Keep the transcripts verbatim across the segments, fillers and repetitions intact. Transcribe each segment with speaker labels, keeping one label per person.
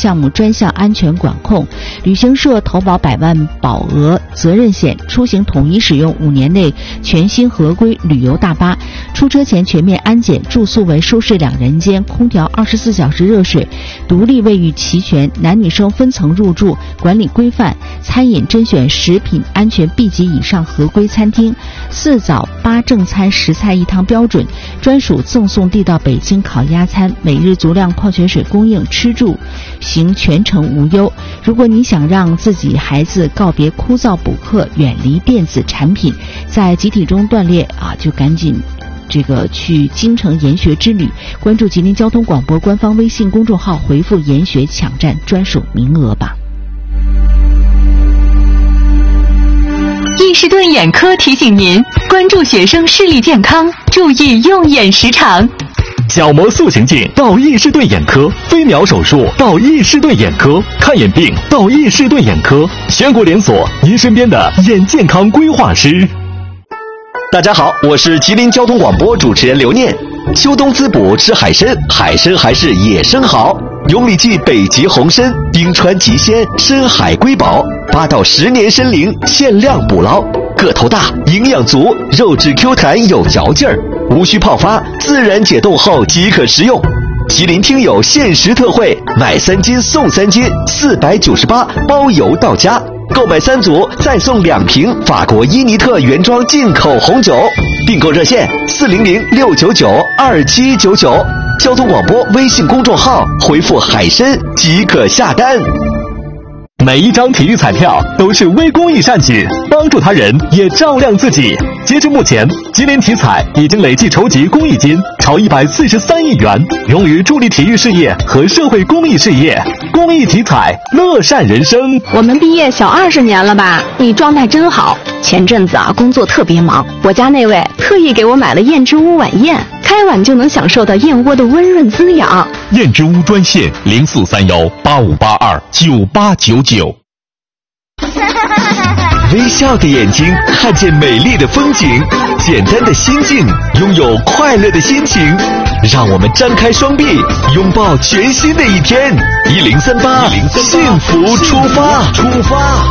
Speaker 1: 项目专项安全管控，旅行社投保百万保额责任险，出行统一使用五年内全新合规旅游大巴，出车前全面安检，住宿为舒适两人间，空调二十四小时热水，独立卫浴齐全，男女生分层入住，管理规范，餐饮甄选食品安全 B 级以上合规餐厅，四早八正餐十菜一汤标准，专属赠送地道北京烤鸭餐，每日足量矿泉水供应，吃住行全程无忧。如果你想让自己孩子告别枯燥补课，远离电子产品，在集体中锻炼啊，就赶紧这个去京城研学之旅，关注吉林交通广播官方微信公众号，回复研学抢占专属名额吧。
Speaker 2: 易士顿眼科提醒您关注学生视力健康，注意用眼时长。
Speaker 3: 角膜塑形镜到易士顿眼科，飞秒手术到易士顿眼科，看眼病到易士顿眼科，全国连锁，您身边的眼健康规划师。
Speaker 4: 大家好，我是吉林交通广播主持人刘念。秋冬滋补吃海参，海参还是野生好。永里记北极红参，冰川极鲜，深海瑰宝，八到十年参龄，限量捕捞，个头大，营养足，肉质 Q 弹有嚼劲儿，无需泡发，自然解冻后即可食用。吉林听友限时特惠，买三斤送三斤，四百九十八，包邮到家。购买三组再送两瓶法国伊尼特原装进口红酒，订购热线四零零六九九二七九九，交通广播微信公众号回复海参即可下单。
Speaker 3: 每一张体育彩票都是微公益善举，帮助他人也照亮自己。截至目前，吉林体彩已经累计筹集公益金超一百四十三亿元，用于助力体育事业和社会公益事业。公益体彩，乐善人生。
Speaker 5: 我们毕业小二十年了吧？你状态真好。前阵子啊，工作特别忙，我家那位特意给我买了燕之屋晚宴，开碗就能享受到燕窝的温润滋养。
Speaker 6: 燕之屋专线零四三幺八五八二九八九九。
Speaker 4: 微笑的眼睛看见美丽的风景，简单的心境拥有快乐的心情。让我们张开双臂，拥抱全新的一天。一零三八，幸福出发，出发。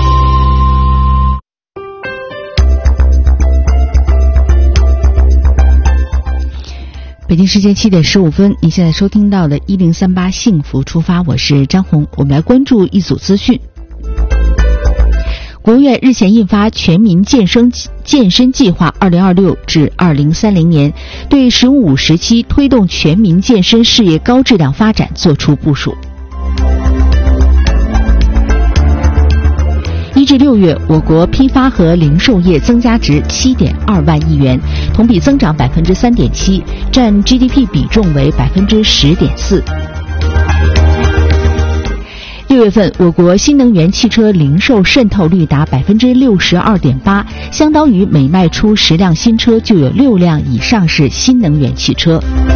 Speaker 1: 北京时间七点十五分，你现在收听到的一零三八幸福出发，我是张红。我们来关注一组资讯。国务院日前印发《全民健身健身计划（二零二六至二零三零年）》，对“十五五”时期推动全民健身事业高质量发展作出部署。一至六月，我国批发和零售业增加值七点二万亿元，同比增长百分之三点七，占 G D P 比重为百分之十点四。六月份，我国新能源汽车零售渗透率达百分之六十二点八，相当于每卖出十辆新车就有六辆以上是新能源汽车。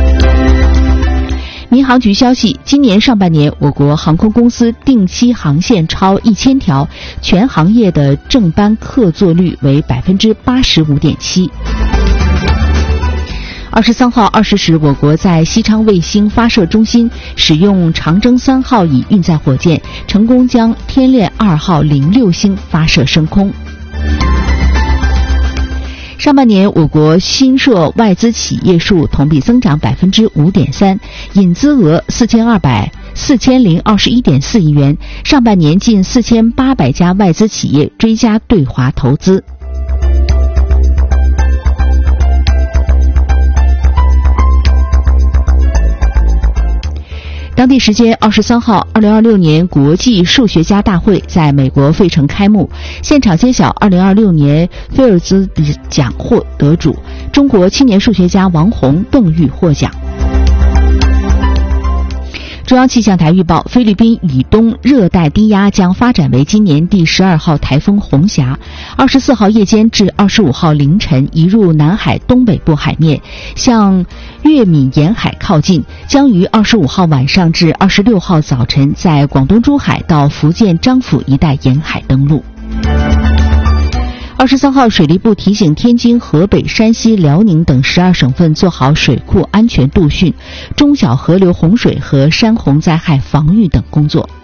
Speaker 1: 民航局消息，今年上半年，我国航空公司定期航线超一千条，全行业的正班客座率为百分之八十五点七。二十三号二十时，我国在西昌卫星发射中心使用长征三号乙运载火箭，成功将天链二号零六星发射升空。上半年，我国新设外资企业数同比增长百分之五点三，引资额四千二百四千零二十一点四亿元。上半年近四千八百家外资企业追加对华投资。当地时间二十三号，二零二六年国际数学家大会在美国费城开幕，现场揭晓二零二六年菲尔兹奖获得主，中国青年数学家王洪、邓玉获奖。中央气象台预报，菲律宾以东热带低压将发展为今年第十二号台风红霞，二十四号夜间至二十五号凌晨移入南海东北部海面，向粤闽沿海靠近，将于二十五号晚上至二十六号早晨在广东珠海到福建漳浦一带沿海登陆。二十三号，水利部提醒天津、河北、山西、辽宁等十二省份做好水库安全度汛、中小河流洪水和山洪灾害防御等工作。